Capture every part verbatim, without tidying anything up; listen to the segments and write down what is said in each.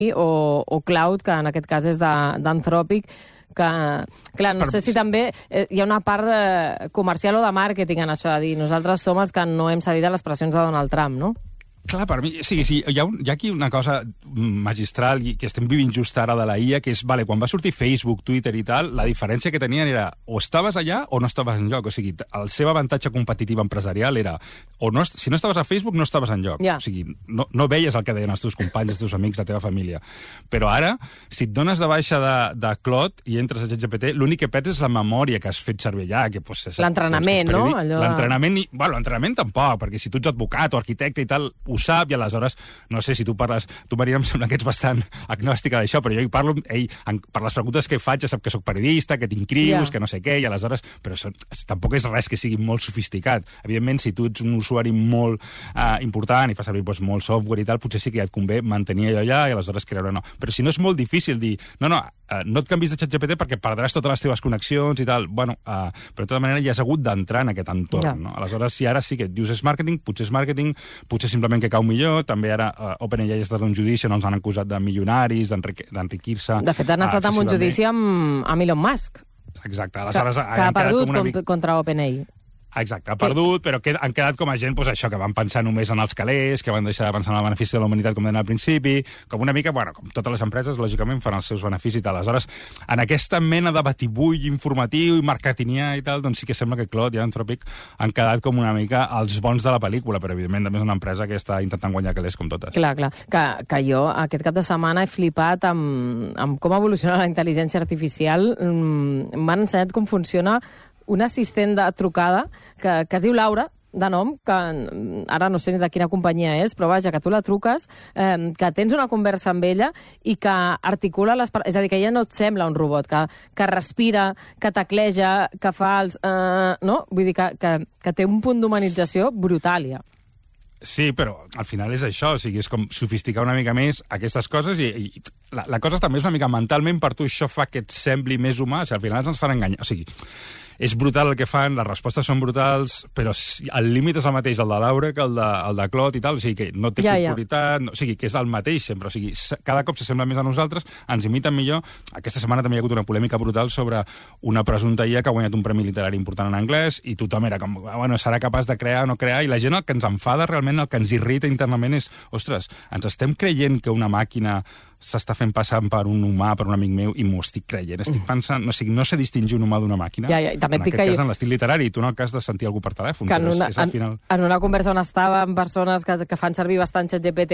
o, o Cloud, que en aquest cas és d'Anthropic, que, clar, no per... sé si també eh, hi ha una part de comercial o de màrqueting en això, de dir, nosaltres som els que no hem cedit a les pressions de Donald Trump, no? Clar, per mi, sí, sí, hi ha, un, hi ha aquí una cosa magistral que estem vivint just ara de la I A, que és, vale, quan va sortir Facebook, Twitter i tal, la diferència que tenien era o estaves allà o no estaves enlloc. O sigui, el seu avantatge competitiu empresarial era o no, si no estaves a Facebook, no estaves enlloc. Yeah. O sigui, no, no veies el que deien els teus companys, els teus amics, la teva família. Però ara, si et dones de baixa de, de Claude i entres a ChatGPT, l'únic que perds és la memòria que has fet servir allà. Pues, l'entrenament, no? Allò... L'entrenament, bueno, l'entrenament tampoc, perquè si tu ets advocat o arquitecte i tal, ho sap, i aleshores, no sé si tu parles... Tu, Maria, em sembla que ets bastant agnòstica d'això, però jo hi parlo... Ell, per les preguntes que faig, ja sap que sóc periodista, que tinc crius, yeah. que no sé què, i aleshores... Però això, tampoc és res que sigui molt sofisticat. Evidentment, si tu ets un usuari molt uh, important i fas servir pues, molt software i tal, potser sí que ja et convé mantenir allò allà i aleshores creure no. Però si no és molt difícil dir... No, no, uh, no et canvis de ChatGPT perquè perdràs totes les teves connexions i tal. Bueno, uh, però de tota manera ja has hagut d'entrar en aquest entorn, yeah. no? Aleshores, si ara sí que et dius és màrqueting, potser és màrqueting, potser simplement que cau millor. També ara uh, OpenAI està en un judici on els han acusat de milionaris, d'enriquir-se... De fet, han estat uh, en un judici amb, amb Elon Musk. Exacte. Aleshores, que, que ha perdut com una... contra OpenAI. Exacte, ha perdut, però que, han quedat com a gent, pues, això, que van pensar només en els calés, que van deixar de pensar en el benefici de la humanitat, com deien al principi, com una mica, bueno, com totes les empreses, lògicament, fan els seus beneficis i tal. Aleshores, en aquesta mena de batibull informatiu i marketingià i tal, doncs sí que sembla que Claude i Anthropic han quedat com una mica els bons de la pel·lícula, però, evidentment, també és una empresa que està intentant guanyar calés com totes. Clar, clar. Que, que jo, aquest cap de setmana, he flipat amb, amb com evoluciona la intel·ligència artificial. M'han ensenyat com funciona un assistent de trucada que, que es diu Laura, de nom, que ara no sé de quina companyia és, però vaja, que tu la truques, eh, que tens una conversa amb ella i que articula les... És a dir, que ella no et sembla un robot, que, que respira, que tecleja, que fa els... Eh, no? Vull dir que, que, que té un punt d'humanització brutal, ja. Sí, però al final és això, o sigui, és com sofisticar una mica més aquestes coses i, i la, la cosa també és una mica mentalment, per tu això fa que et sembli més humà, o sigui, al final ens estan enganyant, o sigui, és brutal el que fan, les respostes són brutals, però el límit és el mateix, el de Laura, que el de, el de Claude i tal, o sigui, que no té ja, corporitat, ja. No, o sigui, que és el mateix sempre, o sigui, cada cop s'assembla més a nosaltres, ens imiten millor. Aquesta setmana també hi ha hagut una polèmica brutal sobre una presumpta I A que ha guanyat un premi literari important en anglès i tothom era com, bueno, serà capaç de crear o no crear, i la gent el que ens enfada realment, el que ens irrita internament és, ostres, ens estem creient que una màquina s'està fent passar per un humà, per un amic meu, i m'ho estic creient. Estic pensant... No, o sigui, no sé distingir un humà d'una màquina. Ja, ja, en aquest cas, en l'estil literari, i tu en el cas de sentir algú per telèfon. Que en una, és, és al final... en, en una conversa on estava amb persones que, que fan servir bastant ChatGPT,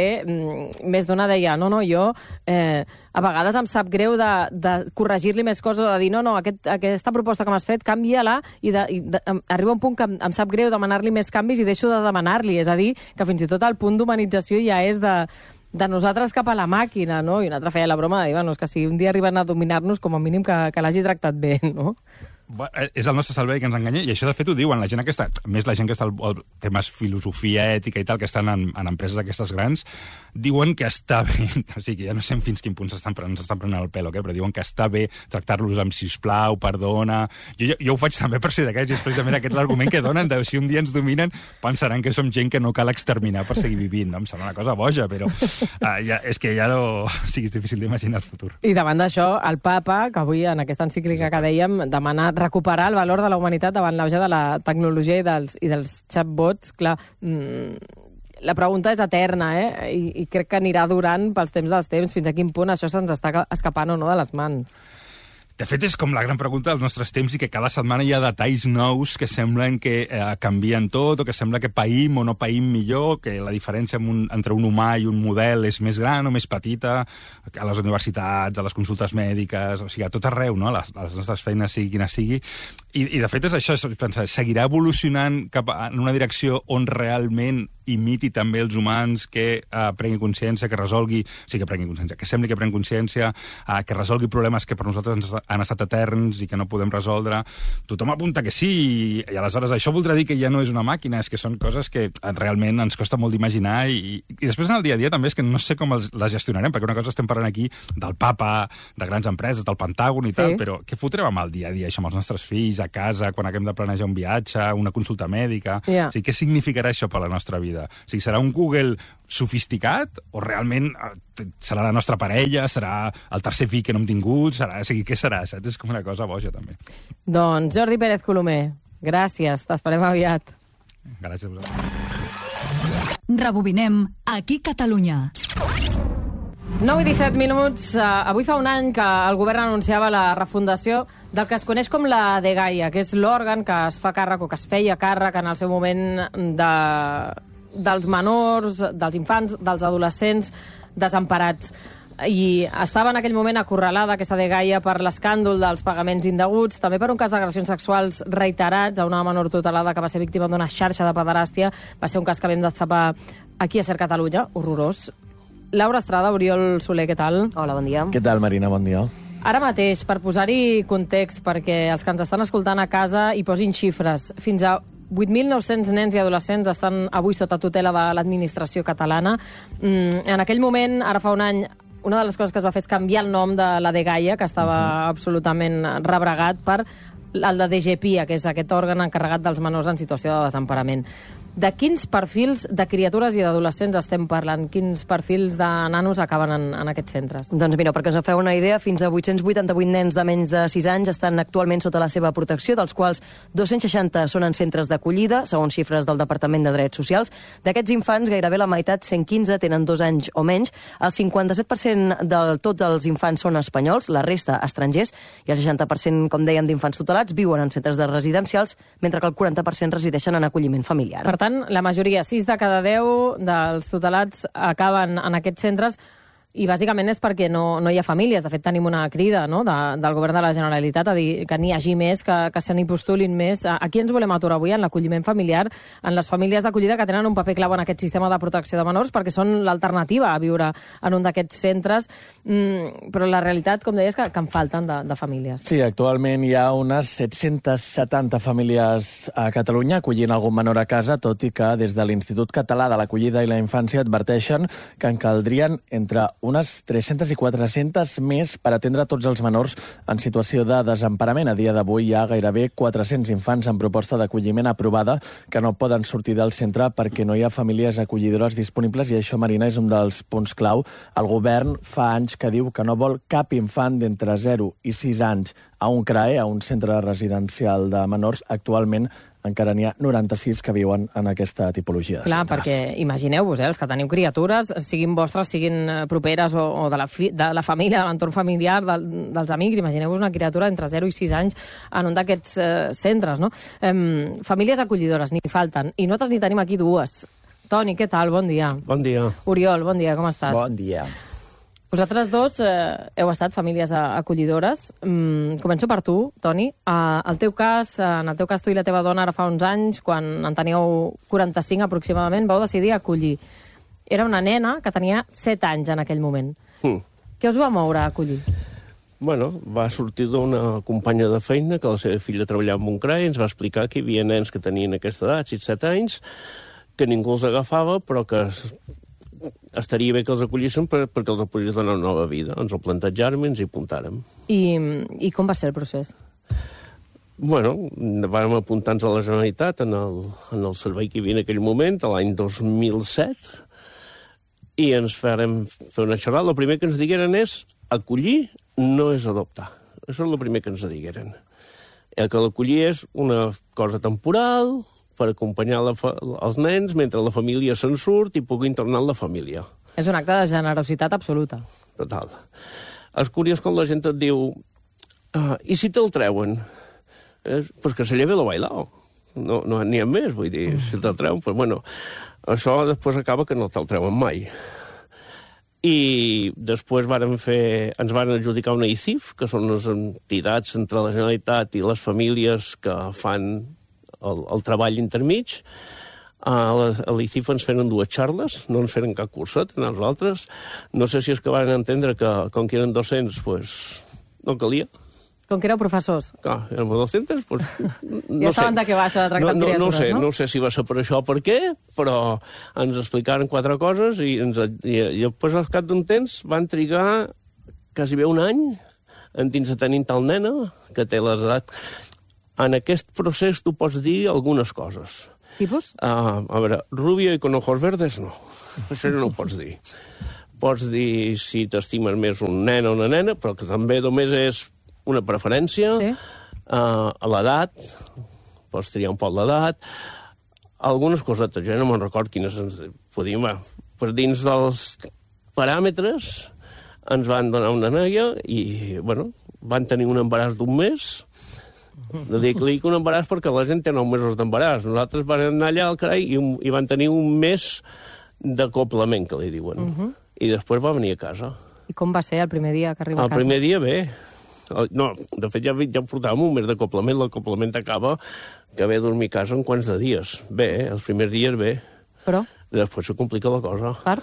més d'una deia, no, no, jo eh, a vegades em sap greu de, de corregir-li més coses, de dir, no, no, aquest, aquesta proposta que m'has fet, canvia-la, i, de, i de, arriba un punt que em, em sap greu demanar-li més canvis i deixo de demanar-li. És a dir, que fins i tot el punt d'humanització ja és de... de nosaltres cap a la màquina, no? I una altra feia la broma de dir, bueno, és que si un dia arriben a dominar-nos, com a mínim que, que l'hagi tractat bé, no? És el nostre servei que ens enganya, i això de fet ho diuen la gent aquesta, més la gent que està al, al temes filosofia, ètica i tal, que estan en, en empreses aquestes grans, diuen que està bé, o sigui, ja no sé fins quin punt s'estan prenent, s'estan prenent el pèl, okay? Però diuen que està bé tractar-los amb sisplau, perdona... Jo, jo, jo ho faig també per ser d'aquests, i és precisament aquest l'argument que donen, de si un dia ens dominen, pensaran que som gent que no cal exterminar per seguir vivint, no? Em sembla una cosa boja, però uh, ja, és que ja no... O sigui, és difícil d'imaginar el futur. I davant d'això, el papa, que avui en aquesta encíclica que dèiem, demana recuperar el valor de la humanitat davant l'auge de la tecnologia i dels, i dels chatbots. Clar, mmm, la pregunta és eterna, eh? I, i crec que anirà durant pels temps dels temps, fins a quin punt això se'ns està escapant o no de les mans. De fet, és com la gran pregunta dels nostres temps i que cada setmana hi ha detalls nous que semblen que eh, canvien tot o que sembla que païm o no païm millor, que la diferència un, entre un humà i un model és més gran o més petita, a les universitats, a les consultes mèdiques, o sigui, a tot arreu, no? A les, a les nostres feines, sigui quina sigui. I, i de fet és això, és pensar, seguirà evolucionant cap a, en una direcció on realment imiti també els humans, que eh, prengui consciència, que resolgui, o sigui, que prengui consciència, que sembli que pren consciència, eh, que resolgui problemes que per nosaltres ens han estat eterns i que no podem resoldre. Tothom apunta que sí, i, i aleshores això voldrà dir que ja no és una màquina, és que són coses que realment ens costa molt d'imaginar, i, i després en el dia a dia també és que no sé com els, les gestionarem, perquè una cosa estem parlant aquí del papa, de grans empreses, del Pentàgon i sí. tal, però què fotrem amb el dia a dia, això amb els nostres fills, a casa, quan haguem de planejar un viatge, una consulta mèdica... Yeah. O sigui, què significarà això per la nostra vida? vida? O sigui, serà un Google sofisticat o realment serà la nostra parella, serà el tercer fill que no hem tingut, serà, o sigui, què serà? Saps? És com una cosa boja, també. Doncs Jordi Pérez Colomer, gràcies, t'esperem aviat. Gràcies a vosaltres. Rebobinem aquí Catalunya. nou i disset minuts. Avui fa un any que el govern anunciava la refundació del que es coneix com la dgaia, que és l'òrgan que es fa càrrec o que es feia càrrec en el seu moment de, dels menors, dels infants, dels adolescents desemparats. I estava en aquell moment acorralada aquesta dgaia per l'escàndol dels pagaments indeguts, també per un cas d'agressions sexuals reiterats a una menor tutelada que va ser víctima d'una xarxa de pederàstia. Va ser un cas que vam destapar aquí a Ser Catalunya, horrorós. Laura Estrada, Oriol Soler, què tal? Hola, bon dia. Què tal, Marina? Bon dia. Ara mateix, per posar-hi context, perquè els que ens estan escoltant a casa hi posin xifres, fins a vuit mil nou-cents nens i adolescents estan avui sota tutela de l'administració catalana. Mm, en aquell moment, ara fa un any, una de les coses que es va fer és canviar el nom de la dgaia, que estava uh-huh. absolutament rebregat, per el de D G P I A, que és aquest òrgan encarregat dels menors en situació de desemparament. De quins perfils de criatures i d'adolescents estem parlant? Quins perfils de nanos acaben en, en aquests centres? Doncs mira, perquè us en feu una idea, fins a vuit-cents vuitanta-vuit nens de menys de sis anys estan actualment sota la seva protecció, dels quals dos-cents seixanta són en centres d'acollida, segons xifres del Departament de Drets Socials. D'aquests infants, gairebé la meitat, cent quinze, tenen dos anys o menys. El cinquanta-set per cent de tots els infants són espanyols, la resta estrangers, i el seixanta per cent, com dèiem, d'infants tutelats viuen en centres de residencials, mentre que el quaranta per cent resideixen en acolliment familiar. Per tant, la majoria, sis de cada deu dels tutelats acaben en aquests centres i bàsicament és perquè no, no hi ha famílies. De fet, tenim una crida, no?, de, del govern de la Generalitat a dir que n'hi hagi més, que, que se n'hi postulin més. Aquí ens volem aturar avui en l'acolliment familiar, en les famílies d'acollida que tenen un paper clau en aquest sistema de protecció de menors, perquè són l'alternativa a viure en un d'aquests centres. Mm, però la realitat, com deies, que, que en falten de, de famílies. Sí, actualment hi ha unes set-cents setanta famílies a Catalunya acollint algun menor a casa, tot i que des de l'Institut Català de l'Acollida i la Infància adverteixen que en caldrien entre unes tres-centes i quatre-centes més per atendre tots els menors en situació de desemparament. A dia d'avui hi ha gairebé quatre-cents infants en proposta d'acolliment aprovada que no poden sortir del centre perquè no hi ha famílies acollidores disponibles, i això, Marina, és un dels punts clau. El govern fa anys que diu que no vol cap infant d'entre zero i sis anys a un C R A E, a un centre residencial de menors. Actualment encara n'hi ha noranta-sis que viuen en aquesta tipologia de Clar, centres. perquè imagineu-vos, eh, els que teniu criatures, siguin vostres, siguin properes o, o de, la fi, de la família, de l'entorn familiar, de, dels amics, imagineu-vos una criatura entre zero i sis anys en un d'aquests eh, centres, no? Eh, famílies acollidores, n'hi falten, i nosaltres n'hi tenim aquí dues. Toni, què tal? Bon dia. Bon dia. Oriol, bon dia, com estàs? Bon dia. Vosaltres dos eh, heu estat famílies acollidores. Mm, començo per tu, Toni. Uh, el teu cas, uh, en el teu cas, tu i la teva dona, ara fa uns anys, quan en teníeu quaranta-cinc aproximadament, vau decidir acollir. Era una nena que tenia set anys en aquell moment. Mm. Què us va moure a acollir? Bueno, va sortir d'una companya de feina que la seva filla treballava en un C R A E i ens va explicar que hi havia nens que tenien aquesta edat, sis set anys, que ningú els agafava, però que estaria bé que els acollissin per, perquè els podria donar una nova vida. Ens ho plantejàrem i ens hi apuntàrem. I, I com va ser el procés? Bueno, vam apuntar-nos a la Generalitat en el, en el servei que hi havia en aquell moment, l'any dos mil set, i ens farem fer una xerrada. El primer que ens digueren és acollir no és adoptar. Això és el primer que ens digueren. El que l'acollir és una cosa temporal, per acompanyar la fa els nens mentre la família se'n surt i puguin tornar a la família. És un acte de generositat absoluta. Total. És curiós quan la gent et diu ah, i si te'l treuen? Eh, pues que se lleve lo bailao. No n'hi no, ha més, vull dir, si te'l treuen, pues bueno, això després acaba que no te'l treuen mai. I després varen fer, ens van adjudicar una I C I F, que són les entitats entre la Generalitat i les famílies que fan El, el treball intermig. A l'I C I F ens feren dues xarles, no ens feren cap curset a nosaltres. No sé si és que van entendre que, com que eren dos-cents, pues, no calia. Com que éreu professors. Clar, érem dos-cents, pues, no ja sé. saben de què va això de tractar no, no, criatures, no? Sé, no? No sé si va ser per això o per què, però ens explicaren quatre coses i, ens, i, i després, al cap d'un temps, van trigar quasi bé un any en dins de tenir tal nena, que té les edats. En aquest procés tu pots dir algunes coses. Tipus? Uh, a veure, rubio i con ojos verdes, no. Això no ho pots dir. Pots dir si t'estimes més un nen o una nena, però que també només és una preferència. Sí. Uh, a l'edat, pots triar un poc l'edat. Algunes cosetes, jo no me'n record quines ens podíem... Pues dins dels paràmetres ens van donar una noia i, bueno, van tenir un embaràs d'un mes. No dic, dic un embaràs perquè la gent té nou mesos d'embaràs. Nosaltres vam anar allà al carai i, un, i van tenir un mes d'acoplament, que li diuen. Uh -huh. I després va venir a casa. I com va ser el primer dia que arriba a casa? El primer dia bé. No, de fet ja, ja portàvem un mes d'acoplament. L'acoplament acaba que ve a dormir a casa en quants de dies. Bé, eh? Els primers dies bé. Però? Després se complica la cosa. Per?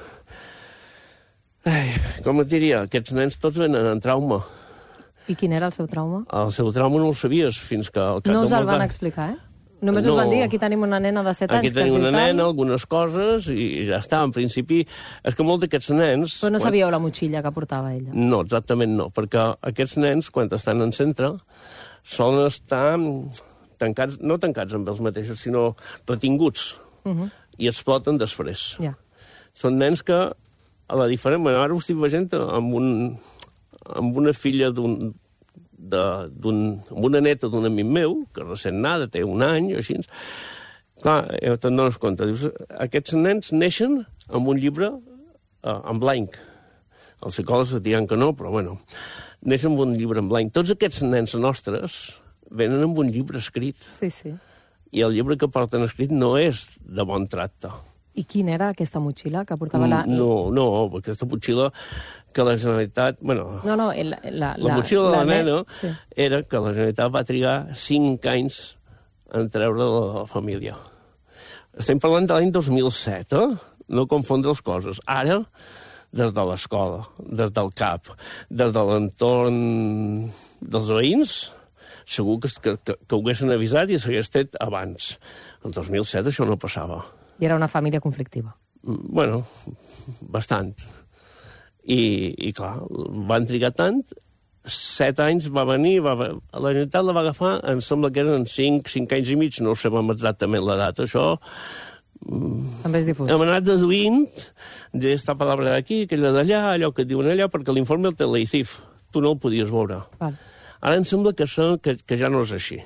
Ai, com et diria, aquests nens tots venen en trauma. I quin era el seu trauma? El seu trauma no el sabies fins que... Al cap no us el van va... explicar, eh? Només no. us van dir, aquí tenim una nena de set anys aquí que tenim es diu una tant. nena, algunes coses, i ja està. En principi, és que molts d'aquests nens... Però no quan... sabíeu la motxilla que portava ella? No, exactament no, perquè aquests nens, quan estan en centre, solen estar tancats, no tancats amb els mateixos, sinó retinguts, uh -huh. i exploten després. Ja. Són nens que, a la diferent... Bueno, ara ho estic veient amb, un, amb una filla d'un... De, d'un, amb una neta d'un amic meu, que recent nada, té un any o així. Clar, eh, te'n dones compte. Dius, aquests nens neixen amb un llibre eh, en blanc. Els psicòlegs et diran que no, però bueno, neixen amb un llibre en blanc. Tots aquests nens nostres venen amb un llibre escrit. Sí, sí. I el llibre que porten escrit no és de bon tracte. I quina era aquesta motxilla que portava la... No, no, aquesta motxilla que la Generalitat... Bueno, no, no, la, la, la motxilla de la, la nena sí. era que la Generalitat va trigar cinc anys en treure-la de la família. Estem parlant de l'any dos mil set, eh? No confondre les coses. Ara, des de l'escola, des del C A P, des de l'entorn dels veïns, segur que, que, que, que ho haguessin avisat i s'hagués fet abans. El dos mil set això no passava. I era una família conflictiva. Bueno, bastant. I, i clar, van trigar tant, set anys va venir, va, la Generalitat la va agafar, em sembla que eren cinc, cinc anys i mig, no sabem exactament l'edat, això... També és difús. Hem anat deduint d'esta paraula d'aquí, aquella d'allà, allò que et diuen allà, perquè l'informe el té l'A I C I F, tu no el podies veure. Val. Ara em sembla que, són, que, que ja no és així.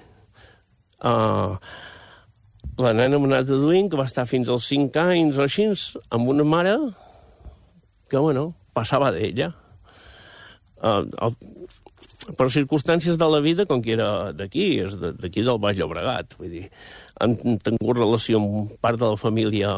Uh, la nena hem anat deduint que va estar fins als cinc anys o així, amb una mare que, bueno, passava d'ella. Uh, el, per circumstàncies de la vida, com que era d'aquí, és d'aquí del Baix Llobregat, vull dir, hem tingut relació amb part de la família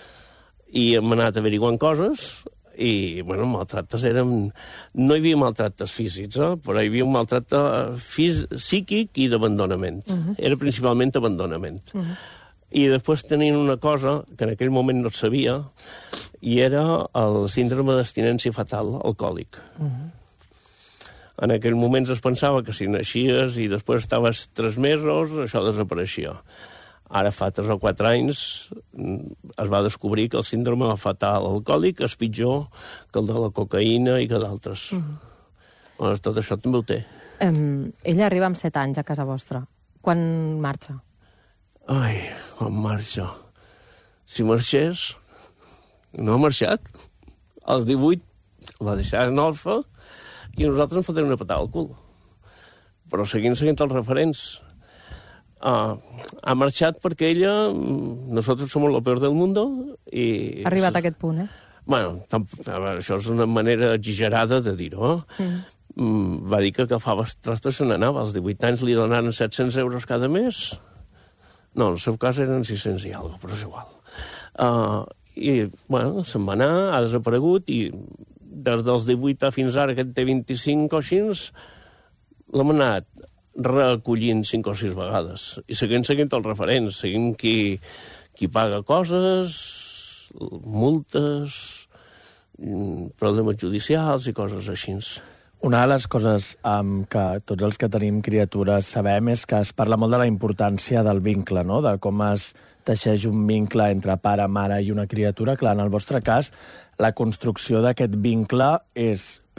i hem anat averiguant coses i, bueno, maltractes eren... No hi havia maltractes físics, eh? Però hi havia un maltracte fís... psíquic i d'abandonament. Uh -huh. Era principalment abandonament. Uh -huh. I després tenien una cosa que en aquell moment no es sabia, i era el síndrome d'abstinència fatal alcohòlic. Uh -huh. En aquell moment es pensava que si naixies i després estaves tres mesos, això desapareixia. Ara, fa tres o quatre anys, es va descobrir que el síndrome fatal alcohòlic és pitjor que el de la cocaïna i que d'altres. Uh -huh. Bueno, tot això també ho té. Um, ella arriba amb set anys a casa vostra. Quan marxa? Ai, quan marxa? Si marxés... No ha marxat. Als divuit la deixaren orfa i nosaltres ens fotem una patada al cul. Però seguint seguint els referents... Uh, ha marxat perquè ella, nosotros somos lo peor del mundo i... Ha arribat a aquest punt, eh? Bueno, tam, veure, això és una manera exagerada de dir-ho. Eh? Mm. Mm, va dir que agafava els trastos i se n'anava. Als divuit anys li donaren set-cents euros cada mes. No, en el seu cas eren sis-cents i alguna cosa, però és igual. Uh, I, bueno, se'n va anar, ha desaparegut i des dels divuit fins ara, que té vint-i-cinc o així, l'hem anat recollint cinc o sis vegades. I seguint seguint els referents, seguint qui, qui paga coses, multes, problemes judicials i coses així. Una de les coses um, que tots els que tenim criatures sabem és que es parla molt de la importància del vincle, no? De com es teixeix un vincle entre pare, mare i una criatura. Clar, en el vostre cas, la construcció d'aquest vincle és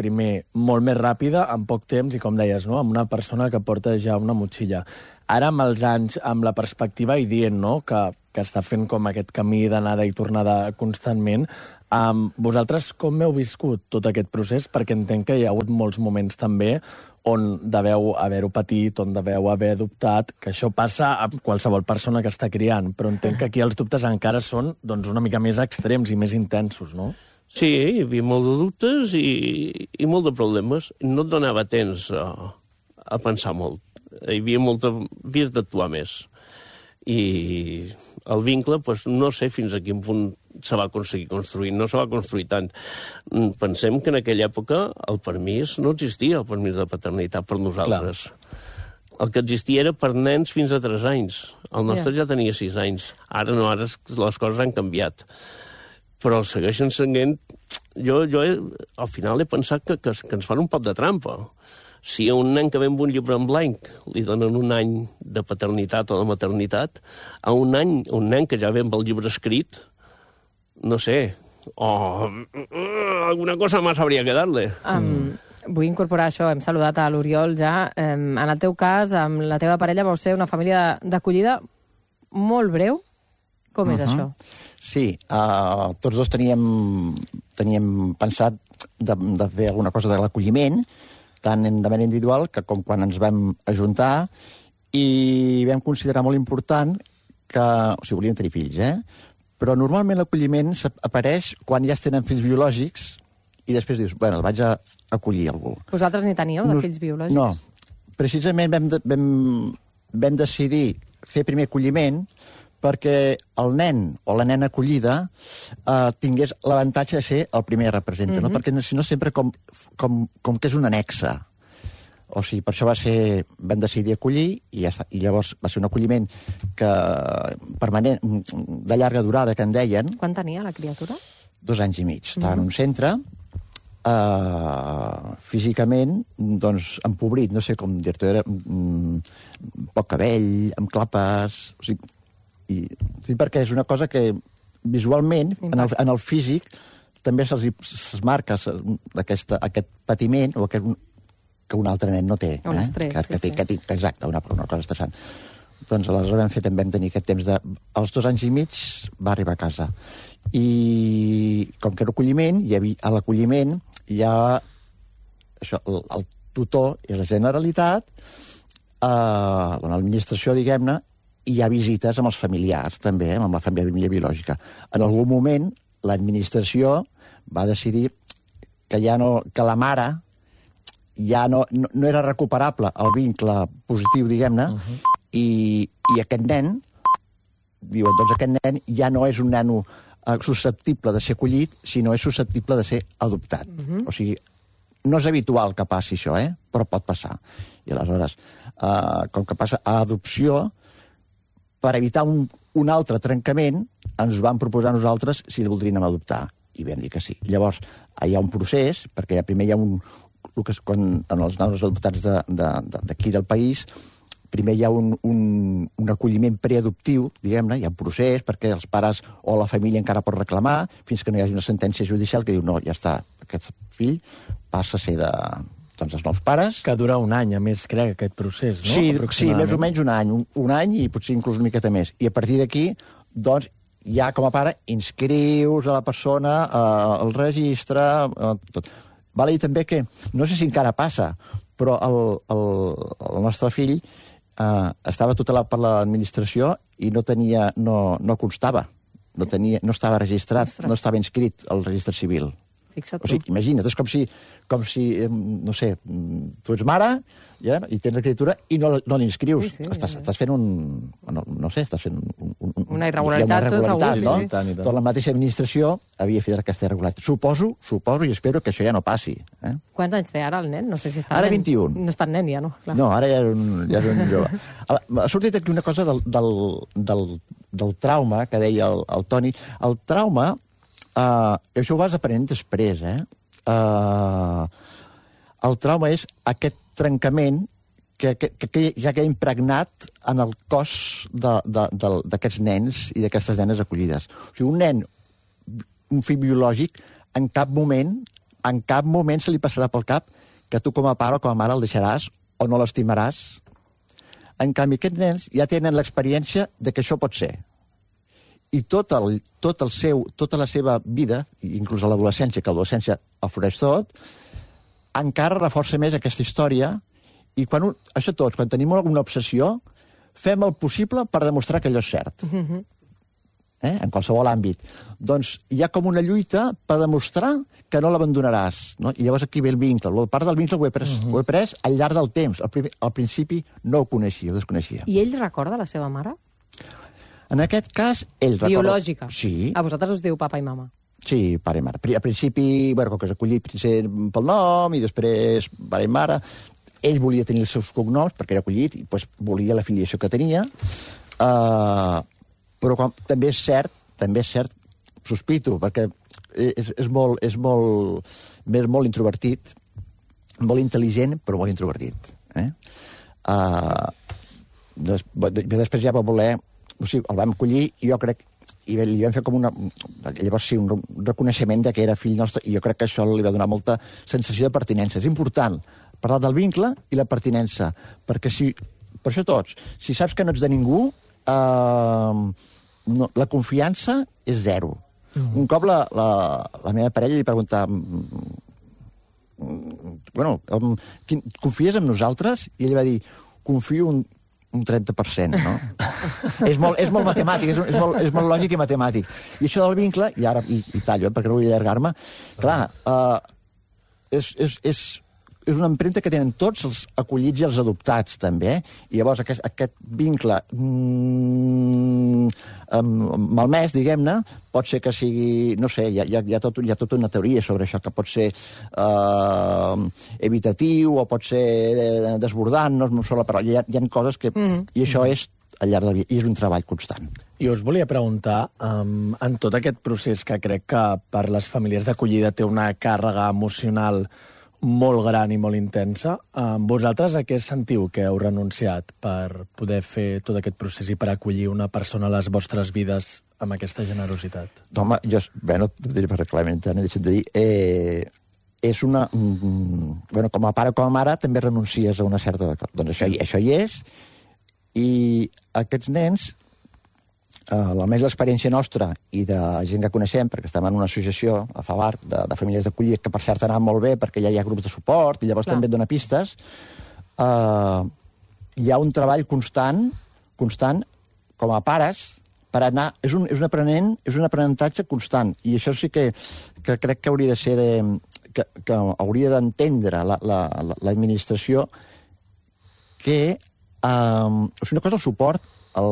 primer, molt més ràpida, en poc temps, i com deies, no? Amb una persona que porta ja una motxilla. Ara, amb els anys, amb la perspectiva i dient, no?, que, que està fent com aquest camí d'anada i tornada constantment, um, vosaltres com heu viscut tot aquest procés? Perquè entenc que hi ha hagut molts moments també on deveu haver-ho patit, on deveu haver dubtat, que això passa a qualsevol persona que està criant, però entenc que aquí els dubtes encara són doncs, una mica més extrems i més intensos, no? Sí, hi havia molt de dubtes i, i molt de problemes. No et donava temps a, a pensar molt. Hi havia molta... havies d'actuar més. I el vincle, doncs, no sé fins a quin punt se va aconseguir construir. No se va construir tant. Pensem que en aquella època el permís no existia, el permís de paternitat per nosaltres. Clar. El que existia era per nens fins a tres anys. El nostre yeah. ja tenia sis anys. Ara no, ara les coses han canviat. Però el segueixen seguint... Jo, jo he, al final he pensat que, que, que ens fan un poc de trampa. Si a un nen que ve amb un llibre en blanc li donen un any de paternitat o de maternitat, a un any, un nen que ja ve amb el llibre escrit, no sé, o uh, alguna cosa más habría que darle. Um, vull incorporar això, hem saludat a l'Oriol ja. Um, en el teu cas, amb la teva parella, vau ser una família d'acollida molt breu. Com uh-huh. és això? Sí, uh, tots dos teníem, teníem pensat de, de fer alguna cosa de l'acolliment, tant de manera individual que com quan ens vam ajuntar, i vam considerar molt important que... O sigui, volíem tenir fills, eh? Però normalment l'acolliment apareix quan ja es tenen fills biològics i després dius, bueno, el vaig a acollir algú. Vosaltres ni teníeu de fills biològics? No. Precisament vam, de, vam, vam decidir fer primer acolliment perquè el nen o la nena acollida eh, tingués l'avantatge de ser el primer que representa, mm-hmm. no? Perquè si no sempre com, com, com que és un anexe. O sigui, per això va ser, vam decidir acollir i, ja està. I llavors va ser un acolliment que, permanent, de llarga durada, que en deien. Quan tenia la criatura? Dos anys i mig. Estava mm-hmm. en un centre, eh, físicament, doncs, empobrit, no sé com dir-t'ho, era mm, poc cabell, amb clapes... O sigui, i, sí, perquè és una cosa que visualment, en el, en el físic, també se'ls es marca aquesta, aquest patiment o aquest, que un altre nen no té. Un eh? estrès, que, que, sí, que, sí. Que, exacte, una, una cosa estressant. Doncs aleshores vam fer, també vam tenir aquest temps de... Als dos anys i mig va arribar a casa. I com que era acolliment, hi havia, a l'acolliment hi ha això, el, el tutor i la Generalitat, eh, l'administració, diguem-ne, i hi ha visites amb els familiars, també, amb la família biològica. En algun moment, l'administració va decidir que ja no, que la mare ja no, no, no era recuperable el vincle positiu, diguem-ne, uh-huh. i, i aquest nen, diuen, doncs aquest nen ja no és un nano eh, susceptible de ser acollit, sinó és susceptible de ser adoptat. Uh-huh. O sigui, no és habitual que passi això, eh? Però pot passar. I aleshores, eh, com que passa a adopció, per evitar un, un altre trencament, ens van proposar a nosaltres si el voldríem adoptar. I vam dir que sí. Llavors, hi ha un procés, perquè ja primer hi ha un... El que és quan, en els nanos adoptats d'aquí de, de, del país, primer hi ha un, un, un acolliment preadoptiu, diguem-ne, hi ha un procés perquè els pares o la família encara pot reclamar, fins que no hi hagi una sentència judicial que diu no, ja està, aquest fill passa a ser de... doncs els nous pares... Que dura un any, a més, crec, aquest procés, no? Sí, sí, més o menys un any, un, un any i potser inclús una miqueta més. I a partir d'aquí, doncs, ja com a pare inscrius a la persona, eh, el registre, eh, tot. Val a dir també que, no sé si encara passa, però el, el, el nostre fill eh, estava tutelat per l'administració i no tenia, no, no constava, no, tenia, no estava registrat, Ostres. No estava inscrit al registre civil. Fixa't o sigui, imagina't, és com si, com si, no sé, tu ets mare ja, i tens la criatura i no, no l'inscrius. Sí, sí, estàs, sí. estàs fent un... No, no sé, estàs fent un... un una irregularitat, una irregularitat segur, no? Sí, sí. Tota la mateixa administració havia fet aquesta irregularitat. Suposo, suposo i espero que això ja no passi. Eh? Quants anys té ara el nen? No sé si està ara nen. vint-i-un. No està nen ja, no? Clar. No, ara ja és un, ja és un jove. Ha sortit aquí una cosa del, del, del, del trauma que deia el, el Toni. El trauma, eh, això ho vas aprenent després, eh? Uh, el trauma és aquest trencament que, que, que ja queda impregnat en el cos d'aquests nens i d'aquestes nenes acollides. O sigui, un nen, un fill biològic, en cap moment en cap moment se li passarà pel cap que tu com a pare o com a mare el deixaràs o no l'estimaràs. En canvi, aquests nens ja tenen l'experiència de que això pot ser. I tot el, tot el seu, tota la seva vida, inclús a l'adolescència, que l'adolescència afloreix tot, encara reforça més aquesta història. I quan, això tots, quan tenim alguna obsessió, fem el possible per demostrar que allò és cert. Mm-hmm. eh? En qualsevol àmbit. Doncs hi ha com una lluita per demostrar que no l'abandonaràs. No? I llavors aquí ve el vincle. La part del vincle ho he pres, mm-hmm. ho he pres al llarg del temps. Al, primer, al principi no ho coneixia, ho desconeixia. I ell recorda la seva mare? En aquest cas, ell recorda... Biològica? Sí. A vosaltres us diu papa i mama? Sí, pare i mare. A principi, bueno, com que s'acollit primer pel nom i després pare i mare, ell volia tenir els seus cognoms perquè era acollit i doncs, volia la filiació que tenia. Uh, però com, també és cert, també és cert, sospito, perquè és, és, molt, és, molt, és molt introvertit, molt intel·ligent, però molt introvertit. Eh? Uh, des, després ja va voler... O sigui, el vam acollir i jo crec... I li vam fer com una... Llavors sí, un reconeixement de que era fill nostre i jo crec que això li va donar molta sensació de pertinença. És important parlar del vincle i la pertinença, perquè si... Per això tots, si saps que no ets de ningú, eh, no, la confiança és zero. Mm-hmm. Un cop la, la, la meva parella li preguntava... Bueno, confies en nosaltres? I ell va dir, confio un... un trenta per cent, no? és, molt, és molt matemàtic, és, és, molt, és molt lògic i matemàtic. I això del vincle, i ara i, i tallo, eh, perquè no vull allargar-me, clar, eh, és, és, és, és una empremta que tenen tots els acollits i els adoptats, també, eh? I llavors aquest, aquest vincle mm, malmès, diguem-ne, pot ser que sigui, no sé, hi ha, hi, ha, hi, ha tot, hi ha tota una teoria sobre això, que pot ser eh, evitatiu o pot ser eh, desbordant, no és sola paraula, hi ha, hi ha coses que... Mm. I això és al llarg del dia, i és un treball constant. I us volia preguntar, um, en tot aquest procés que crec que per les famílies d'acollida té una càrrega emocional molt gran i molt intensa, um, vosaltres a què sentiu que heu renunciat per poder fer tot aquest procés i per acollir una persona a les vostres vides amb aquesta generositat? Home, jo, bé, no t'ho diré per clarament, no he deixat de dir, eh, és una... Mm, bueno, com a pare o com a mare també renuncies a una certa... Doncs això, això hi és, i aquests nens, eh, almenys l'experiència nostra i de gent que coneixem, perquè estem en una associació, a Favar, de, de famílies d'acollida, que per cert ha anat molt bé perquè ja hi ha grups de suport i llavors Clar. també et dona pistes, eh, hi ha un treball constant, constant, com a pares, per anar... És un, és un, aprenent, és un aprenentatge constant, i això sí que, que crec que hauria de ser de... que, que hauria d'entendre l'administració la, la, que um, o sigui, una cosa el suport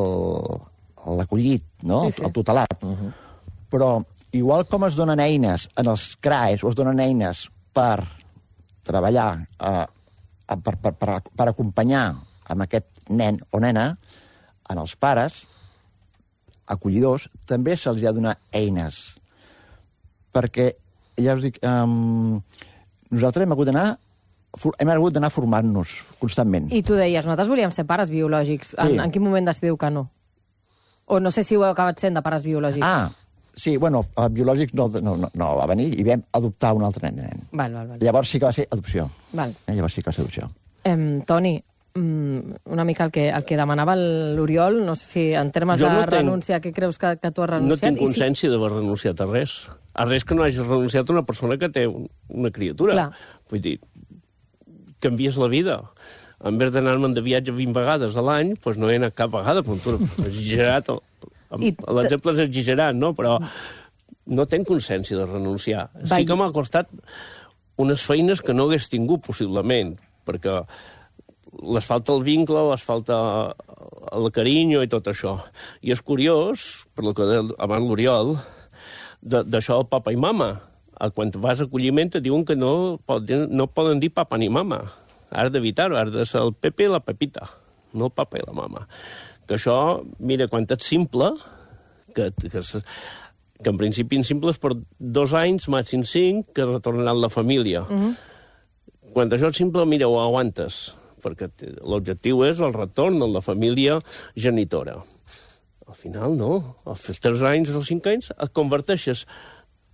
al l'acollit, no? Sí, sí. El tutelat. Uh -huh. Però igual com es donen eines en els C R A Es o es donen eines per treballar, uh, per, per, per, per acompanyar amb aquest nen o nena, en els pares acollidors també se'ls ha de donar eines. Perquè, ja us dic, um, nosaltres hem hagut d'anar hem hagut d'anar formant-nos constantment. I tu deies, nosaltres volíem ser pares biològics. En, sí. en quin moment decidiu que no? O no sé si ho heu acabat sent de pares biològics. Ah, sí, bueno, el biològic no, no, no, no va venir i vam adoptar un altre nen. nen. Val, val, val. Llavors sí que va ser adopció. Val. Eh, llavors sí que va ser adopció. Eh, Toni, una mica el que, el que demanava l'Oriol, no sé si en termes jo de no tenc, renúncia, què creus que, que tu has renunciat? No tinc consciència si... d'haver renunciat a res. A res que no hagis renunciat a una persona que té una criatura. Clar. Vull dir, canvies la vida. En vez d'anar-me'n de viatge vint vegades a l'any, doncs no he anat cap vegada, però tu has exagerat. L'exemple és exagerat, no? Però no tenc consciència de renunciar. Va. Sí que m'ha costat unes feines que no hagués tingut, possiblement, perquè les falta el vincle, les falta el carinyo i tot això. I és curiós, per lo que deia abans l'Oriol, d'això del papa i mama. Quan vas a acolliment et diuen que no poden, no poden dir papa ni mama. Has d'evitar-ho, has de ser el Pepe i la Pepita, no el papa i la mama. Que això, mira, quan ets simple, que, que, que en principi en simple és per dos anys, màxim cinc, que retornaran la família. Uh-huh. Quan això és simple, mira, ho aguantes, perquè l'objectiu és el retorn de la família genitora. Al final, no. Als tres anys o cinc anys et converteixes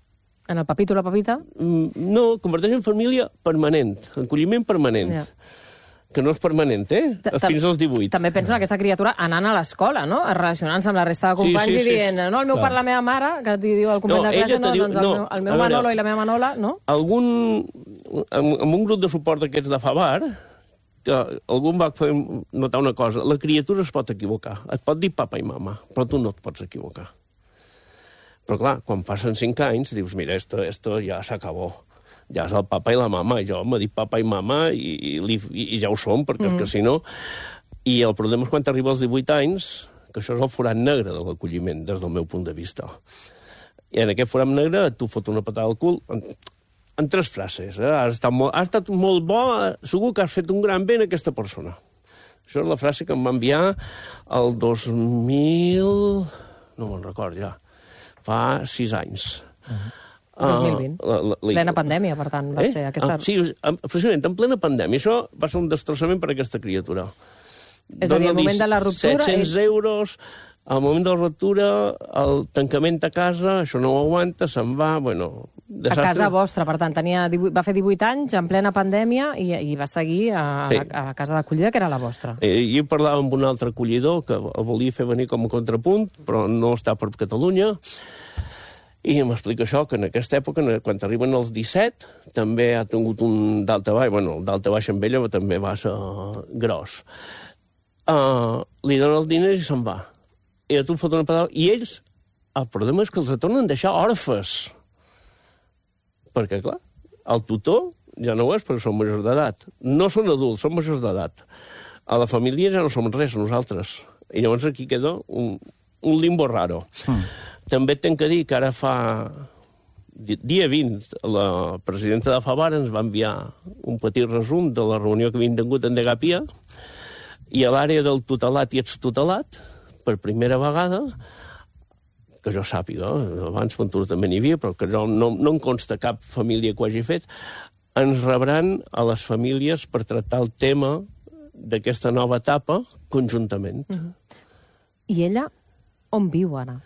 En el papito o la papita? Mm, no, converteix en família permanent, acolliment permanent. Ja. Que no és permanent, eh? Fins als divuit. També penso en aquesta criatura anant a l'escola, no? Relacionant-se amb la resta de companys Sí, sí, i sí. dient, no, el meu pare, la meva mare, que t'hi diu al convent No, de classe, ella no, te diu- doncs el no, meu, el a meu veure. Manolo i la meva Manola, no? Algun, amb, amb un grup de suport d'aquests de Favar, que algú em va fer notar una cosa. La criatura es pot equivocar. Et pot dir papa i mama, però tu no et pots equivocar. Però clar, quan passen cinc anys, dius, mira, esto, esto ja s'acabó. Ja és el papa i la mama. Jo m'ha dit papa i mama i, i, i, i ja ho som, perquè mm. és que si no... I el problema és quan t'arriba als divuit anys, que això és el forat negre de l'acolliment, des del meu punt de vista. I en aquest forat negre tu fot una patada al cul en, en tres frases. Eh? Has, estat molt, has estat molt bo, segur que has fet un gran bé en aquesta persona. Això és la frase que em va enviar el dos mil... No me'n record ja. Fa sis anys. Uh-huh. dos mil vint. Uh, la, la, la... Plena pandèmia, per tant, va eh? ser aquesta... Ah, sí, precisament, en plena pandèmia. Això va ser un destrossament per a aquesta criatura. És a dir, al moment de la ruptura... set-cents ell... euros, al moment de la ruptura, el tancament a casa, això no ho aguanta, se'n va, bueno... Desastre. A casa vostra, per tant, tenia divuit, va fer divuit anys, en plena pandèmia, i, i va seguir a, sí. a, la, a la casa d'acollida, que era la vostra. Eh, jo parlava amb un altre acollidor, que el volia fer venir com a contrapunt, però no està per Catalunya, i m'explica això, que en aquesta època, quan arriben els disset, també ha tingut un daltabaix, bueno, el daltabaix amb ella també va ser gros. Uh, li donen els diners i se'n va. I a tu fot una pedal, i ells, el problema és que els retornen a deixar orfes. Perquè, clar, el tutor ja no ho és perquè són majors d'edat. No són adults, són majors d'edat. A la família ja no som res, nosaltres. I llavors aquí queda un, un limbo raro. Mm. També tinc que dir que ara fa dia vint, la presidenta de Favar ens va enviar un petit resum de la reunió que havien tingut en Degapia, i a l'àrea del tutelat i extutelat, per primera vegada, que jo sàpiga, abans Ventura també n'hi havia, però que no, no, no em consta cap família que ho hagi fet, ens rebran a les famílies per tractar el tema d'aquesta nova etapa conjuntament. Mm-hmm. I ella on viu ara?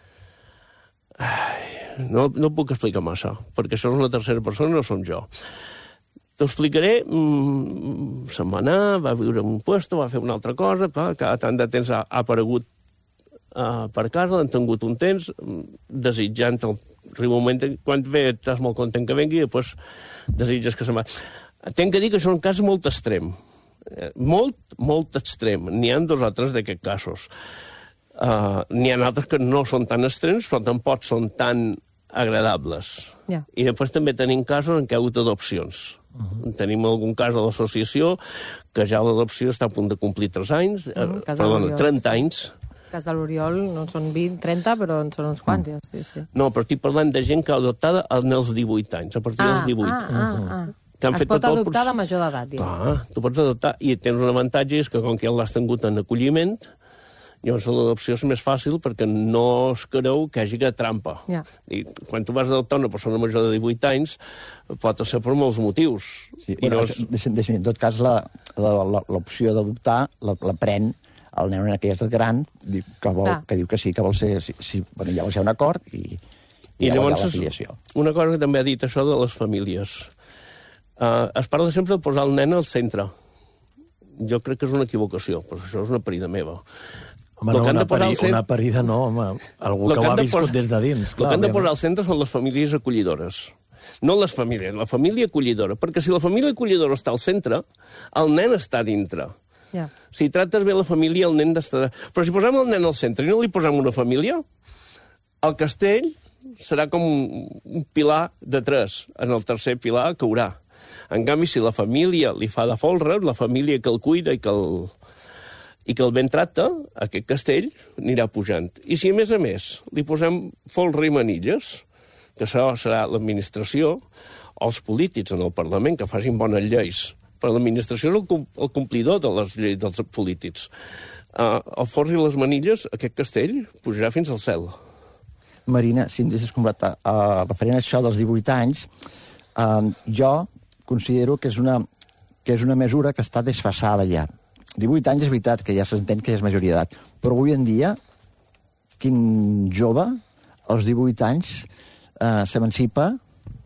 Ai, no, no puc explicar massa, perquè això és una tercera persona, no som jo. T'ho explicaré, mm, se'n va anar, va viure en un puesto, va fer una altra cosa, pa, cada tant de temps ha, ha aparegut uh, per casa, l'han tingut un temps, desitjant el, el moment quan ve, estàs molt content que vengui, i després desitges que se'n va. Tenc que dir que això és un cas molt extrem, molt, molt extrem. N'hi ha dos o tres d'aquests casos. Uh, N'hi ha altres que no són tan extrems, però tampoc són tan agradables. Yeah. I després també tenim casos en què hi ha hagut adopcions. Uh-huh. Tenim algun cas de l'associació que ja l'adopció està a punt de complir tres anys, uh-huh. eh, perdona, trenta anys. El cas de l'Oriol no són vint, trenta, però en són uns quants, ja. Sí, sí. No, però estic parlant de gent que ha adoptada als divuit anys, a partir ah, dels divuit. Ah, ah, ah. Que han es fet pot tot adoptar el... de major d'edat, ja. Clar, tu pots adoptar, i tens un avantatge, és que com que ja l'has tingut en acolliment, llavors l'adopció és més fàcil perquè no es creu que hi hagi trampa. Ja. I quan tu vas adoptar una persona major de divuit anys, pot ser per molts motius. Sí, I bueno, llavors... deixa, deixa, en tot cas, l'opció d'adoptar la, la pren el nen en aquell estat gran, que, vol, que diu que sí, que vol ser... Si, si, bueno, ja vol ser un acord i, i, I llavors la filiació. Una cosa que també ha dit això de les famílies. Uh, es parla sempre de posar el nen al centre. Jo crec que és una equivocació, però això és una parida meva. Home, no, una, peri, centre... una parida no, home. Algú que, que ho ha viscut posa... des de dins. El que han de posar al centre són les famílies acollidores. No les famílies, la família acollidora. Perquè si la família acollidora està al centre, el nen està dintre. Ja. Si trates bé la família, el nen està... Però si posem el nen al centre i no li posem una família, el castell serà com un pilar de tres. En el tercer pilar caurà. En canvi, si la família li fa de folre, la família que el cuida i que el, i que el ben tracta, aquest castell anirà pujant. I si, a més a més, li posem folre i manilles, que això serà l'administració, o els polítics en el Parlament, que facin bones lleis, però l'administració és el, el complidor de les lleis dels polítics. Uh, el folre i les manilles, aquest castell, pujarà fins al cel. Marina, si em deixes completar, uh, referent a això dels divuit anys, uh, jo considero que és, una, que és una mesura que està desfasada ja. divuit anys és veritat que ja s'entén que ja és majoria d'edat, però avui en dia, quin jove als divuit anys eh, s'emancipa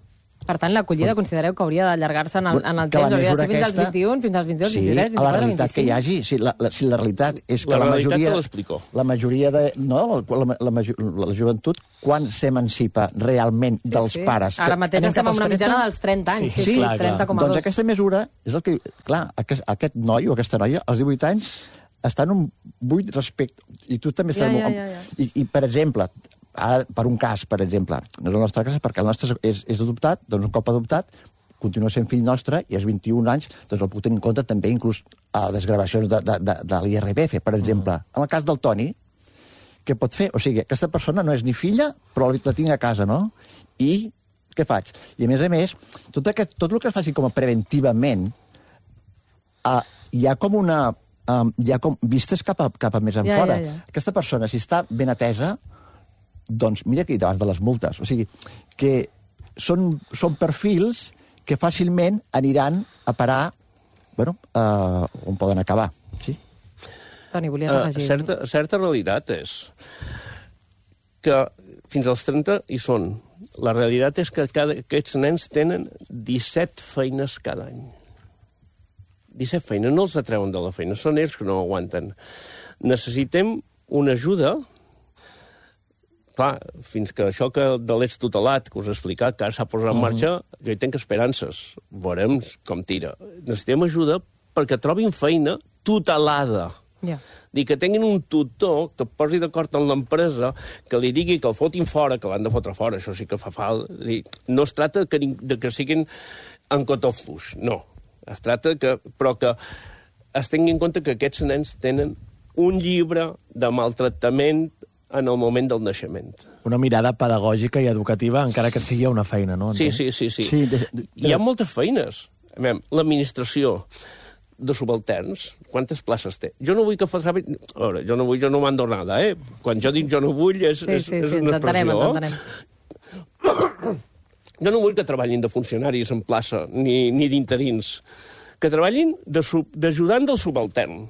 Per tant, l'acollida considereu que hauria d'allargar-se en el, en el Que la temps, hauria de ser mesura fins als aquesta- vint-i-un, fins als vint-i-dos, Sí, vint-i-tres, a la vint-i-quatre, realitat que hi vint-i-cinc. hagi. Si la, la, si la realitat és que La la, realitat majoria... te l'explico. La majoria de... No, la, la, la, la joventut, quan s'emancipa realment dels Sí, sí. pares? Ara Que mateix anem estem cap amb als una mitjana trenta? dels trenta anys. Sí, Sí, sí, clar, clar. trenta coma dos. Doncs aquesta mesura és el que... Clar, aquest, aquest noi o aquesta noia, als divuit anys, està en un buit respecte... I tu també Ja, estàs... ja, ja, ja. I, I, per exemple, ara, per un cas, per exemple, no és el nostre cas, perquè el nostre és, és adoptat, doncs un cop adoptat, continua sent fill nostre i als vint-i-un anys doncs el puc tenir en compte també inclús a les gravacions de, de, de, de l'I R P F, per exemple. En el cas del Toni, què pot fer? O sigui, aquesta persona no és ni filla, però la tinc a casa, no? I què faig? I a més a més, tot, aquest, tot el que es faci com a preventivament, uh, hi ha com una... Um, hi ha com vistes cap a, cap a més en Ja, fora. ja, ja. Aquesta persona, si està ben atesa, doncs mira aquí davant de les multes. O sigui, que són, són perfils que fàcilment aniran a parar, bueno, uh, on poden acabar. Sí? Toni, volies Uh, afegir? certa, certa realitat és que fins als trenta hi són. La realitat és que cada, aquests nens tenen disset feines cada any. disset feines, no els atreuen de la feina, són ells que no aguanten. Necessitem una ajuda, clar, fins que això que de l'ets tutelat, que us he explicat, que ara s'ha posat en marxa, jo hi tenc esperances. Veurem com tira. Necessitem ajuda perquè trobin feina tutelada. Ja. Dir que tinguin un tutor que posi d'acord amb l'empresa, que li digui que el fotin fora, que l'han de fotre fora, això sí que fa fal. Dir, no es tracta que, de que siguin en cotó fluix, no. Es tracta que, però que es tingui en compte que aquests nens tenen un llibre de maltractament en el moment del naixement. Una mirada pedagògica i educativa, encara que sigui una feina, no? Sí, Entenc? sí, sí. sí. Sí, de- de- Hi ha moltes feines. A veure, l'administració de subalterns, quantes places té? Jo no vull que fos... A veure, jo no vull, jo no mando nada, eh? Quan jo dic jo no vull és, Sí, és, sí, és sí, una ens entenem, expressió. ens entenem. Jo no vull que treballin de funcionaris en plaça, ni, ni d'interins. Que treballin de sub- d'ajudant del subaltern.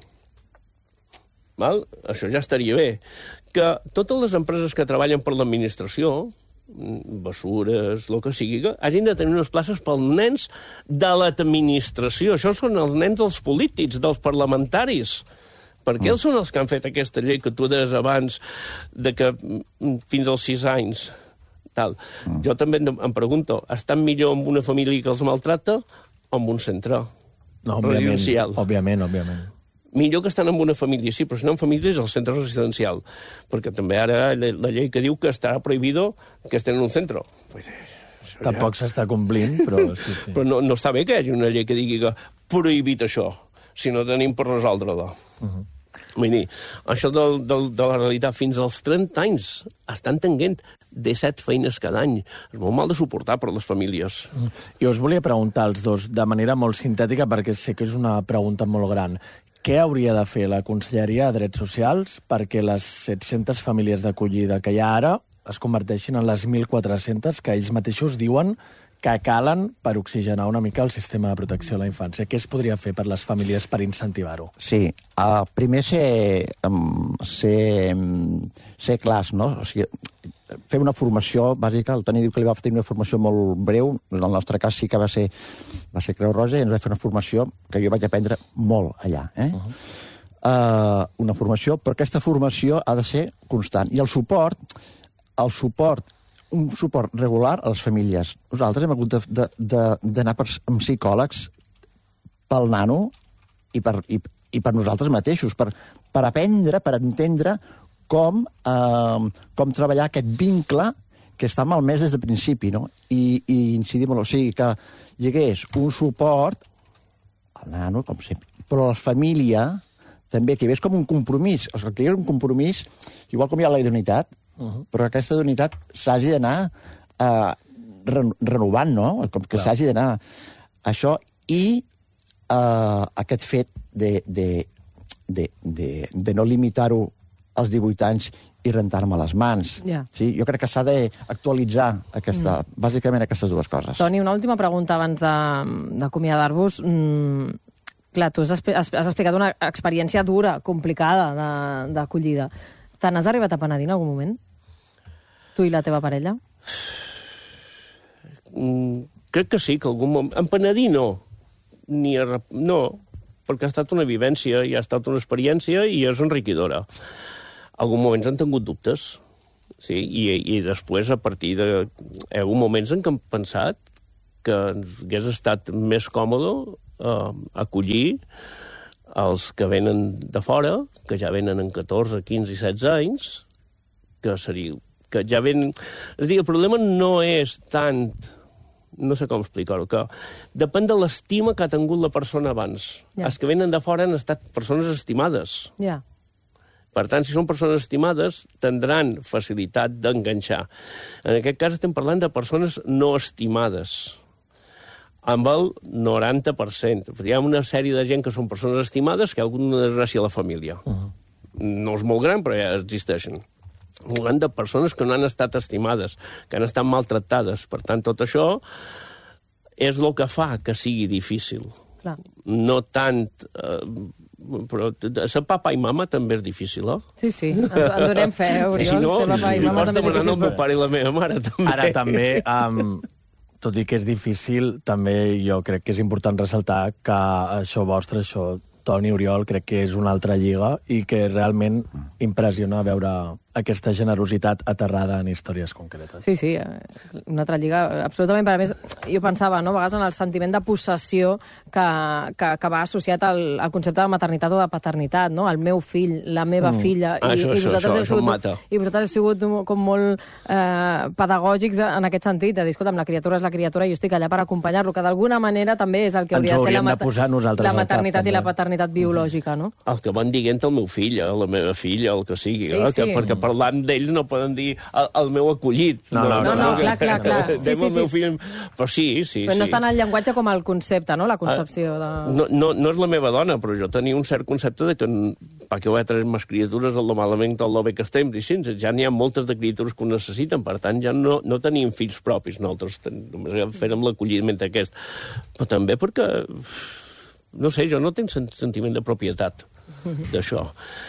Val? Això ja estaria bé. Que totes les empreses que treballen per l'administració, mm, bessures, el que sigui, que hagin de tenir unes places pels nens de l'administració. Això són els nens dels polítics, dels parlamentaris. Perquè ells són els que han fet aquesta llei que tu deies abans, de que mm, fins als sis anys... Tal. Mm. Jo també em em pregunto, estan millor amb una família que els maltrata o amb un centre No, òbviament, residencial? òbviament, òbviament. Millor que estan en una família, sí, però si no en família és el centre residencial. Perquè també ara la, la llei que diu que estarà prohibido que estén en un centre. Pues, això Tampoc s'està complint, però sí, sí. Però no, no està bé que hi hagi una llei que digui que prohibit això, si no tenim per resoldre-la. Uh -huh. Vull dir, això del, del, de la realitat fins als trenta anys estan tenint disset feines cada any. És molt mal de suportar per les famílies. I us volia preguntar als dos, de manera molt sintètica, perquè sé que és una pregunta molt gran. Què hauria de fer la Conselleria de Drets Socials perquè les set-centes famílies d'acollida que hi ha ara es converteixin en les mil quatre-centes que ells mateixos diuen que calen per oxigenar una mica el sistema de protecció a la infància? Què es podria fer per les famílies per incentivar-ho? Sí, uh, primer ser, um, ser, um, ser clars, no? O sigui, fer una formació bàsica. El Toni diu que li va tenir una formació molt breu. En el nostre cas sí que va ser, va ser Creu Roja i ens va fer una formació que jo vaig aprendre molt allà. Eh? Uh-huh. uh, una formació, però aquesta formació ha de ser constant. I el suport, el suport un suport regular a les famílies. Nosaltres hem hagut d'anar amb psicòlegs pel nano i per, i, i per nosaltres mateixos, per, per aprendre, per entendre com, eh, com treballar aquest vincle que està malmès des de principi, no? I, i incidir molt, o sigui, que hi hagués un suport al nano, com sempre, però a la família també, que hi hagués com un compromís, o sigui, que hi hagués un compromís, igual com hi ha la idoneïtat, Uh-huh. però aquesta unitat s'hagi d'anar uh, renovant, no? Com que s'hagi d'anar això i uh, aquest fet de, de, de, de, de no limitar-ho als divuit anys i rentar-me les mans. Yeah. Sí? Jo crec que s'ha d'actualitzar aquesta, mm. bàsicament aquestes dues coses. Toni, una última pregunta abans d'acomiadar-vos. Mm, clar, tu has, has explicat una experiència dura, complicada d'acollida. Te n'has arribat a penedir en algun moment? Tu i la teva parella? Mm, crec que sí, que algun moment... En penedir no. Ni a... No, perquè ha estat una vivència i ha estat una experiència i és enriquidora. Algun moments han tingut dubtes, sí, i, i després, a partir de... Hi ha hagut moments en què hem pensat que hagués estat més còmode eh, acollir els que venen de fora, que ja venen en catorze, quinze i setze anys, que seria... que ja ven... És a dir, el problema no és tant... No sé com explicar-ho, que depèn de l'estima que ha tingut la persona abans. Ja. Els que venen de fora han estat persones estimades. Ja. Per tant, si són persones estimades, tindran facilitat d'enganxar. En aquest cas estem parlant de persones no estimades, amb el noranta per cent. Hi ha una sèrie de gent que són persones estimades que hi ha alguna desgràcia a la família. Uh-huh. No és molt gran, però ja existeixen. Parlant de persones que no han estat estimades, que han estat maltractades. Per tant, tot això és el que fa que sigui difícil. Clar. No tant... Eh, però ser papa i mama també és difícil, eh? Sí, sí, en, en donem fe, Oriol. Si no, ser papa i li mama pots també és demanar el difícil. meu pare i la meva mare, també. Ara també, um, tot i que és difícil, també jo crec que és important ressaltar que això vostre, això, Toni, Oriol, crec que és una altra lliga i que realment impressiona veure aquesta generositat aterrada en històries concretes. Sí, sí, una altra lliga, absolutament. Per a més, jo pensava, no, a vegades en el sentiment de possessió que, que, que va associat al, al concepte de maternitat o de paternitat, no? El meu fill, la meva mm. filla. Ah, I, això, i això, vosaltres això, heu això sigut, mata. I vosaltres heu sigut com molt eh, pedagògics en aquest sentit, de dir, escolta'm, la criatura és la criatura i jo estic allà per acompanyar-lo, que d'alguna manera també és el que hauria de ser la, de la maternitat cap, i la paternitat biològica, no? El que van dient el meu fill, la meva filla, el que sigui, sí, eh? sí. Que, perquè parlant d'ells no poden dir el, el meu acollit. No, no, no, no, no, clar, clar, clar. Sí, sí, el meu sí. fill... Però sí, sí, Però no sí. està en el llenguatge com el concepte, no? La concepció de... No, no, no és la meva dona, però jo tenia un cert concepte de que perquè ho he tres més criatures, el malament, el bé que estem, i sí, ja n'hi ha moltes de criatures que ho necessiten, per tant ja no, no teníem fills propis, nosaltres ten, només fèrem l'acolliment aquest. Però també perquè, no sé, jo no tinc sentiment de propietat d'això.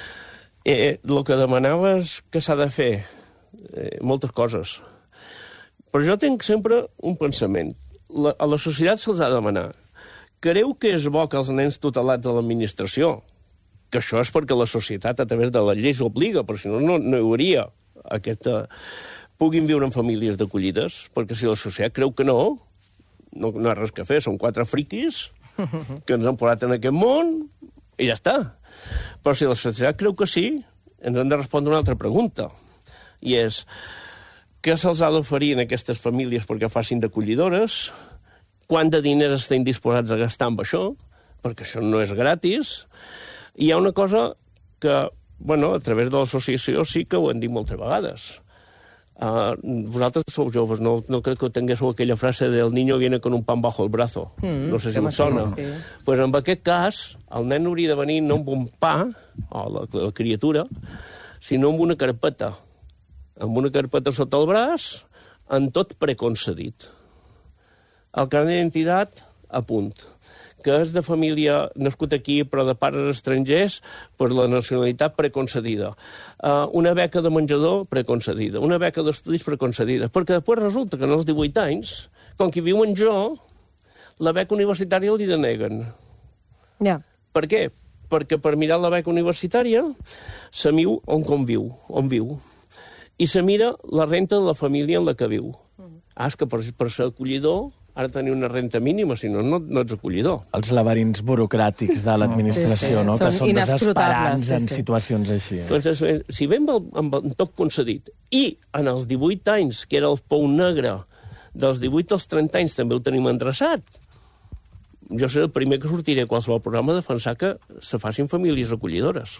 Eh, el que demanaves que s'ha de fer, eh, moltes coses. Però jo tinc sempre un pensament. La, a la societat se'ls ha de demanar. Creu que és bo que els nens tutelats de l'administració, que això és perquè la societat a través de les lleis obliga, però si no, no, no hi hauria aquesta... puguin viure en famílies d'acollides, perquè si la societat creu que no, no, no hi ha res que fer, són quatre friquis que ens han posat en aquest món i ja està. Però si la societat creu que sí, ens han de respondre una altra pregunta, i és què se'ls ha d'oferir en aquestes famílies perquè facin d'acollidores, quant de diners estan disposats a gastar amb això, perquè això no és gratis. I hi ha una cosa que, bueno, a través de l'associació sí que ho hem dit moltes vegades. Uh, vosaltres sou joves, no, no crec que tinguéssiu aquella frase del niño viene con un pan bajo el brazo. Mm, no sé si em sona. Sí. Pues en aquest cas, el nen hauria de venir no amb un pa, o la, la criatura, sinó amb una carpeta. Amb una carpeta sota el braç, en tot preconcedit. El carnet d'identitat, a punt. Que és de família nascut aquí, però de pares estrangers, per la nacionalitat preconcedida. Uh, una beca de menjador preconcedida. Una beca d'estudis preconcedida. Perquè després resulta que en els divuit anys, com que viuen jo, la beca universitària li deneguen. Ja. Yeah. Per què? Perquè per mirar la beca universitària se miu on com viu, on viu. I se mira la renta de la família en la que viu. Mm. Ah, és que per, per ser acollidor ara tenir una renta mínima, si no, no, no ets acollidor. Els laberints burocràtics de l'administració, sí, sí. no? Són que són desesperants sí, sí. en situacions així. Doncs, si ve amb el, amb el tot concedit, i en els divuit anys, que era el pou negre, dels divuit als trenta anys també ho tenim endreçat, jo seré el primer que sortiré a qualsevol programa a defensar que se facin famílies acollidores.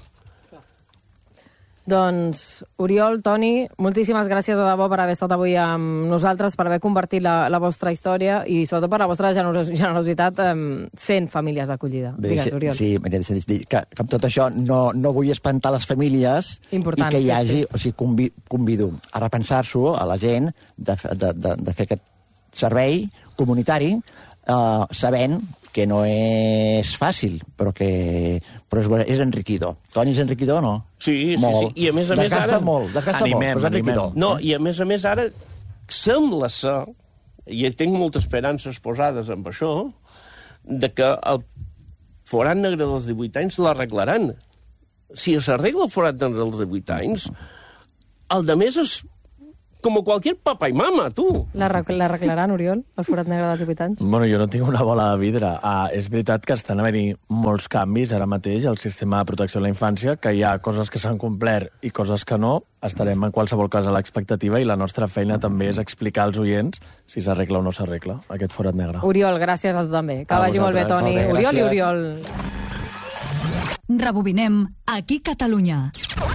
Doncs, Oriol, Toni, moltíssimes gràcies de debò per haver estat avui amb nosaltres, per haver convertit la, la vostra història i sobretot per la vostra generos, generositat eh, sent famílies d'acollida. Digues, Oriol. Sí, deixa dir que, que amb tot això no, no vull espantar les famílies. Important, i que hi hagi, sí, sí. O sigui, convi, convido a repensar-s'ho a la gent de, de, de, de fer aquest servei comunitari eh, sabent que no és fàcil, però que però és, és enriquidor. Toni, és enriquidor o no? Sí, sí, molt. sí. I a més a desgasta més ara... molt, desgasta animem, molt, però és enriquidor. No, i a més a més ara sembla ser, i tinc moltes esperances posades amb això, de que el forat negre dels divuit anys l'arreglaran. Si s'arregla el forat negre dels divuit anys, el de més és com qualsevol papa i mama, tu. L'arreglaran, Oriol, el forat negre dels divuit anys? Bueno, jo no tinc una bola de vidre. Ah, és veritat que estan havent-hi molts canvis ara mateix al sistema de protecció de la infància, que hi ha coses que s'han complert i coses que no. Estarem en qualsevol cas a l'expectativa i la nostra feina també és explicar als oients si s'arregla o no s'arregla aquest forat negre. Oriol, gràcies a tu també. Que A vagi molt bé, vosaltres. Toni. Molt bé, Oriol i gràcies. Oriol. Rebobinem Aquí Catalunya.